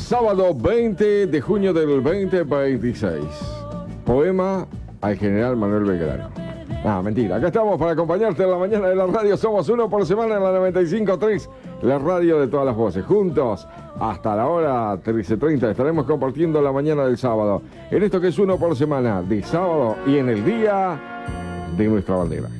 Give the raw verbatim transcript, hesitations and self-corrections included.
sábado veinte de junio del veinte veintiséis. Poema al general Manuel Belgrano. Ah, mentira. Acá estamos para acompañarte en la mañana de la radio. Somos uno por semana en la noventa y cinco punto tres, la radio de todas las voces. Juntos, hasta la hora trece treinta, estaremos compartiendo la mañana del sábado. En esto que es uno por semana de sábado y en el día de nuestra bandera.